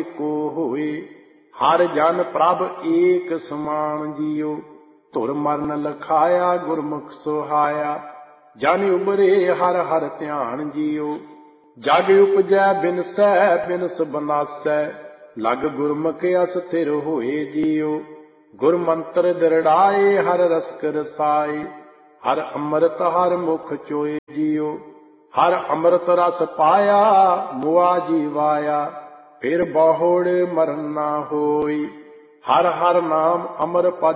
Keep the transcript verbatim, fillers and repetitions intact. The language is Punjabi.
ਏਕੋ ਹੋਏ। ਹਰ ਜਨ ਪ੍ਰਭ ਏਕ ਸਮਾਨ ਜੀਓ। ਧੁਰ ਮਰਨ ਲਖਾਇਆ ਗੁਰਮੁਖ ਸੁਹਾਇਆ। ਜਨ ਉਬਰੇ ਹਰ ਹਰ ਧਿਆਨ ਜੀਓ। ਜਗ ਉਪਜੈ ਬਿਨਸੈ ਬਿਨਸ ਬਨਾਸੈ। ਲਗ ਗੁਰਮੁਖ ਅਸਥਿਰ ਹੋਏ ਜੀਓ। ਗੁਰ ਮੰਤਰ ਦ੍ਰਿੜਾਏ ਹਰ ਰਸਕ ਰਸਾਏ। ਹਰ ਅੰਮ੍ਰਿਤ ਹਰ ਮੁਖ ਚੋਏ ਜੀਓ। ਹਰ ਅੰਮ੍ਰਿਤ ਰਸ ਪਾਇਆ ਮੁਆ ਜੀਵਾਇਆ। ਫਿਰ ਬਹੁੜ ਮਰਨ ਨਾ ਹੋਈ। ਹਰ ਹਰ ਨਾਮ ਅਮਰ ਪਦ